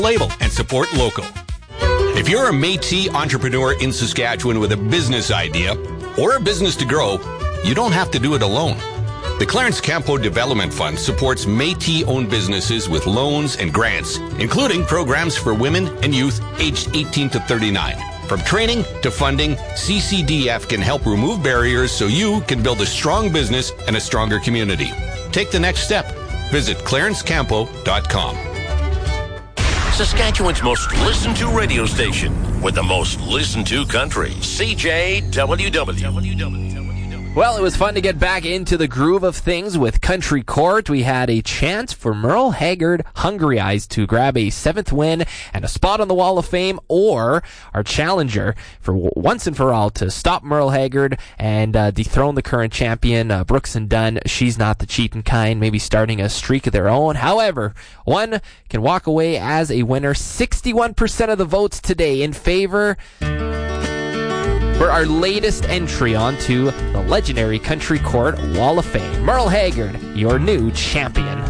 label and support local. If you're a Métis entrepreneur in Saskatchewan with a business idea or a business to grow, you don't have to do it alone. The Clarence Campo Development Fund supports Métis-owned businesses with loans and grants, including programs for women and youth aged 18 to 39. From training to funding, CCDF can help remove barriers so you can build a strong business and a stronger community. Take the next step. Visit clarencecampo.com. Saskatchewan's most listened to radio station with the most listened to country, CJWW. Well, it was fun to get back into the groove of things with Country Court. We had a chance for Merle Haggard Hungry Eyes to grab a 7th win and a spot on the Wall of Fame, or our challenger for once and for all to stop Merle Haggard and dethrone the current champion, Brooks and Dunn. She's not the cheating kind, maybe starting a streak of their own. However, one can walk away as a winner. 61% of the votes today in favor for our latest entry onto the legendary Country Court Wall of Fame. Merle Haggard, your new champion.